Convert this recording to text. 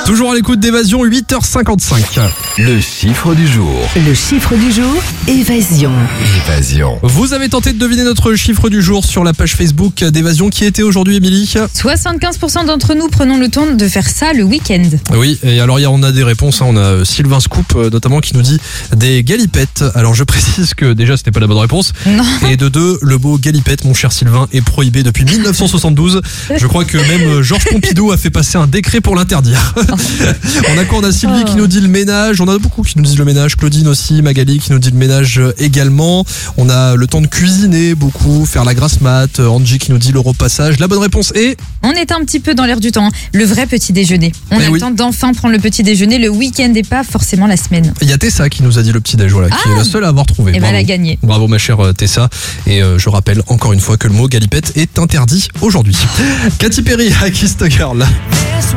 Toujours à l'écoute d'Évasion, 8h55. Le chiffre du jour. Le chiffre du jour, Évasion. Évasion. Vous avez tenté de deviner notre chiffre du jour sur la page Facebook d'Évasion. Qui était aujourd'hui, Émilie ? 75% d'entre nous prenons le temps de faire ça le week-end. Oui, et alors on a des réponses. On a Sylvain Scoop notamment qui nous dit des galipettes. Alors je précise que déjà c'était pas la bonne réponse. Non. Et de deux, le mot galipette, mon cher Sylvain, est prohibé depuis 1972. Je crois que même Georges Pompidou a fait passer un décret pour l'interdire. On a quoi ? On a Sylvie qui nous dit le ménage. On a beaucoup qui nous disent le ménage. Claudine aussi, Magali qui nous dit le ménage également. On a le temps de cuisiner beaucoup, faire la grasse mat. Angie qui nous dit le repassage. La bonne réponse est... On est un petit peu dans l'air du temps. Le vrai petit déjeuner. On a oui. le temps d'enfin prendre le petit déjeuner le week-end et pas forcément la semaine. Il y a Tessa qui nous a dit le petit déj, voilà, qui est la seule à avoir trouvé. Et ben Bravo. elle a gagné. Bravo ma chère Tessa. Et je rappelle encore une fois que le mot galipette est interdit aujourd'hui. Katy Perry, I Kissed a Girl.